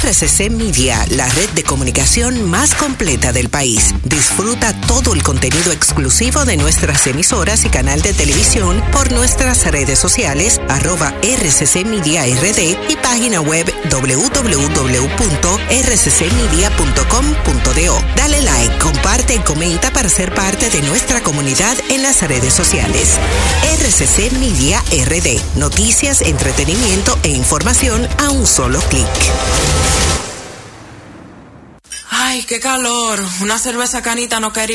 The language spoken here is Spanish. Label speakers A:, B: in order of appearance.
A: RCC Media, la red de comunicación más completa del país. Disfruta todo el contenido exclusivo de nuestras emisoras y canal de televisión por nuestras redes sociales, @RCC Media RD y página web www.rccmedia.com.do. Dale like, comparte y comenta para ser parte de nuestra comunidad en las redes sociales. RCC Media RD. Noticias, entretenimiento e información a un solo clic.
B: Ay, qué calor. Una cerveza Canita no quería.